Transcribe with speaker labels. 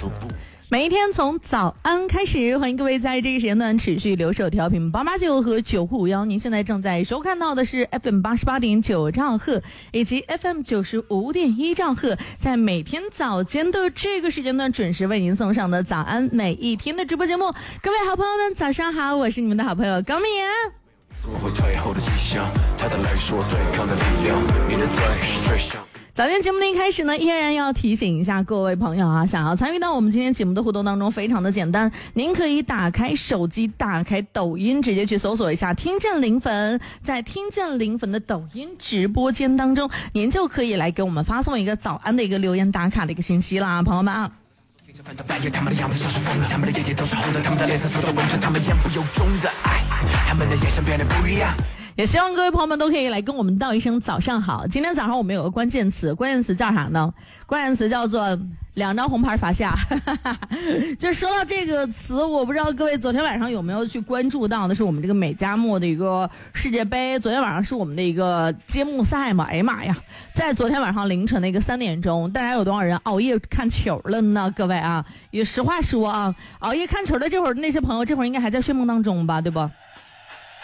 Speaker 1: 每一天从早安开始，欢迎各位在这个时间段持续留守调频889和951。您现在正在收看到的是 FM 88.9兆赫以及 FM 95.1兆赫，在每天早间的这个时间段准时为您送上的早安每一天的直播节目。各位好朋友们，早上好，我是你们的好朋友高敏妍。早间节目的一开始呢，依然要提醒一下各位朋友啊，想要参与到我们今天节目的互动当中，非常的简单，您可以打开手机，打开抖音，直接去搜索一下听见零粉，在听见零粉的抖音直播间当中，您就可以来给我们发送一个早安的一个留言打卡的一个信息啦，朋友们啊。他们的样子像是疯了，他们的眼睛都是红的，他们的脸色做的纹着，他们言不由衷的爱，他们的眼神变得不一样。也希望各位朋友们都可以来跟我们道一声早上好。今天早上我们有个关键词叫啥呢？关键词叫做2张红牌罚下。就说到这个词，我不知道各位昨天晚上有没有去关注到的是我们这个美加墨的一个世界杯。昨天晚上是我们的一个揭幕赛嘛，哎呀妈呀，在昨天晚上凌晨的一个3点钟，大家有多少人熬夜看球了呢？各位啊，也实话说啊，熬夜看球的这会儿那些朋友，这会儿应该还在睡梦当中吧，对不？